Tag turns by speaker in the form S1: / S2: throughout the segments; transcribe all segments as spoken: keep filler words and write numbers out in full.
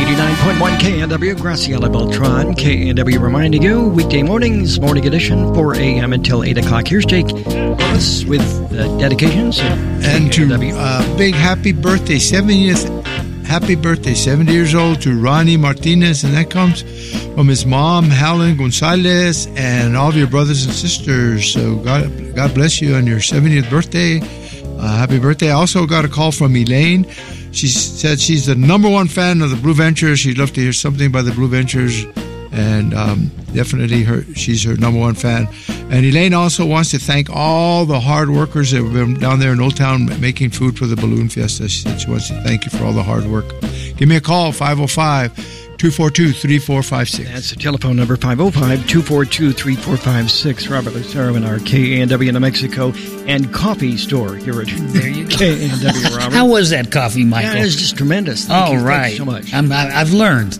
S1: eighty-nine point one K N W, Graciela Beltran. K N W reminding you, weekday mornings, morning edition, four a.m. until eight o'clock. Here's Jake Willis with uh, dedications.
S2: And to uh, big happy birthday, seventieth happy birthday, seventy years old, to Ronnie Martinez. And that comes from his mom, Helen Gonzalez, and all of your brothers and sisters. So God, God bless you on your seventieth birthday. Uh, happy birthday. I also got a call from Elaine. She said she's the number one fan of the Blue Ventures. She'd love to hear something by the Blue Ventures. And um, definitely her, she's her number one fan. And Elaine also wants to thank all the hard workers that have been down there in Old Town making food for the Balloon Fiesta. She said she wants to thank you for all the hard work. Give me a call, five oh five, two four two, three four five six.
S1: That's the telephone number, five oh five, two four two, three four five six. Robert Lucero in our K A N W New Mexico and coffee store here at
S3: there you go.
S1: K A N W, Robert.
S3: How was that coffee, Michael?
S1: Yeah, it was just tremendous. Thank
S3: All
S1: you.
S3: right.
S1: Thank you so much.
S3: I'm, I, I've learned.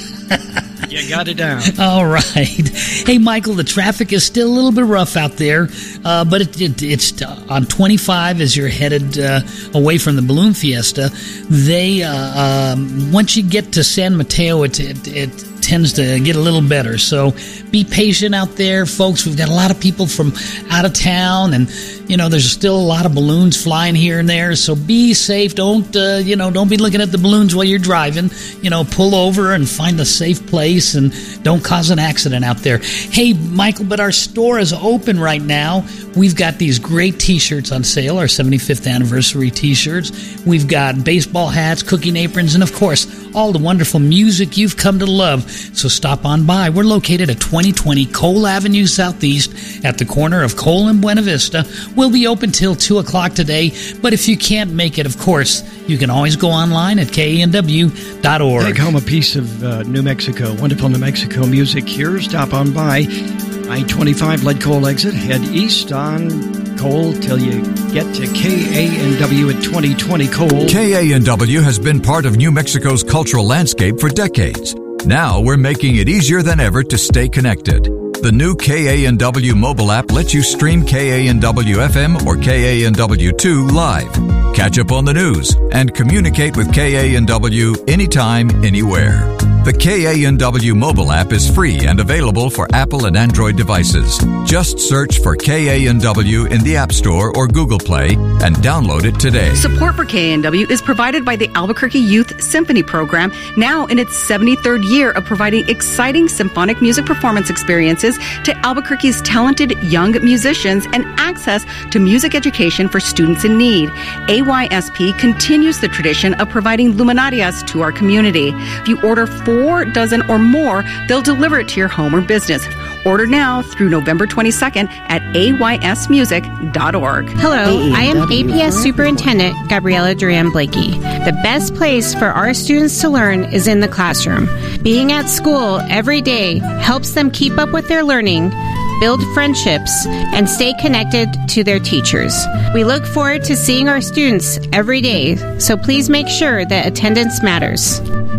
S1: You got it down.
S3: All right. Hey, Michael, the traffic is still a little bit rough out there, uh, but it, it, it's on twenty-five as you're headed uh, away from the Balloon Fiesta. They uh, um, once you get to San Mateo, it, it, it tends to get a little better. So be patient out there, folks. We've got a lot of people from out of town, and you know there's still a lot of balloons flying here and there. So be safe. Don't uh, you know? Don't be looking at the balloons while you're driving. You know, pull over and find a safe place, and don't cause an accident out there. Hey, Michael, but our store is open right now. We've got these great T-shirts on sale, our seventy-fifth anniversary T-shirts. We've got baseball hats, cooking aprons, and of course, all the wonderful music you've come to love. So stop on by. We're located at twenty twenty Cole Avenue Southeast at the corner of Cole and Buena Vista. We'll be open till two o'clock today, but if you can't make it, of course, you can always go online at K A N W dot org.
S1: Take home a piece of uh, New Mexico, wonderful New Mexico music here. Stop on by I twenty-five Lead Cole exit. Head east on Cole till you get to K A N W at twenty twenty Cole.
S4: K A N W has been part of New Mexico's cultural landscape for decades. Now we're making it easier than ever to stay connected. The new K A N W mobile app lets you stream K A N W F M or K A N W two live, catch up on the news, and communicate with K A N W anytime, anywhere. The K A N W mobile app is free and available for Apple and Android devices. Just search for K A N W in the App Store or Google Play and download it today.
S5: Support for K A N W is provided by the Albuquerque Youth Symphony Program, now in its seventy-third year of providing exciting symphonic music performance experiences to Albuquerque's talented young musicians and access to music education for students in need. A Y S P continues the tradition of providing luminarias to our community. If you order four dozen or more, they'll deliver it to your home or business. Order now through November twenty-second at A Y S music dot org.
S6: Hello, I am A P S Superintendent Gabriela Duran Blakey. The best place for our students to learn is in the classroom. Being at school every day helps them keep up with their learning, build friendships, and stay connected to their teachers. We look forward to seeing our students every day, so please make sure that attendance matters.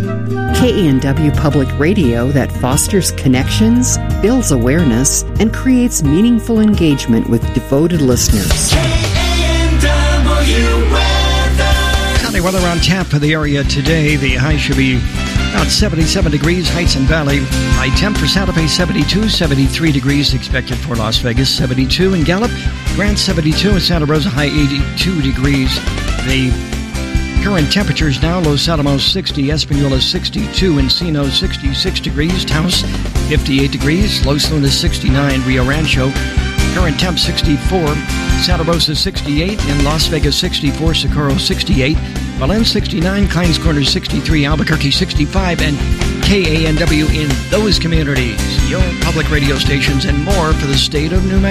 S7: K A N W Public Radio that fosters connections, builds awareness, and creates meaningful engagement with devoted listeners.
S8: K A N W weather.
S1: Sunny weather on tap for the area today. The high should be about seventy-seven degrees, Heights and Valley. High temp for Santa Fe, seventy-two, seventy-three degrees expected for Las Vegas, seventy-two in Gallup, Grant, seventy-two, and Santa Rosa, high eighty-two degrees. The current temperatures now, Los Alamos sixty, Espanola sixty-two, Encino sixty-six degrees, Taos fifty-eight degrees, Los Lunas sixty-nine, Rio Rancho current temp sixty-four, Santa Rosa sixty-eight, in Las Vegas sixty-four, Socorro sixty-eight, Belen sixty-nine, Kleins Corners sixty-three, Albuquerque sixty-five, and K A N W in those communities. Your public radio stations and more for the state of New Mexico.